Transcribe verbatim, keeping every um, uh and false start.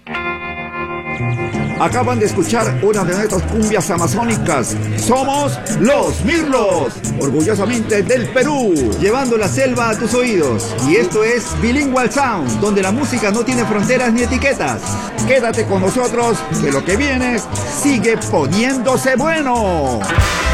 Acaban de escuchar una de nuestras cumbias amazónicas. Somos Los Mirlos, orgullosamente del Perú, llevando la selva a tus oídos. Y esto es Bilingual Sound, donde la música no tiene fronteras ni etiquetas. Quédate con nosotros, que lo que viene sigue poniéndose bueno.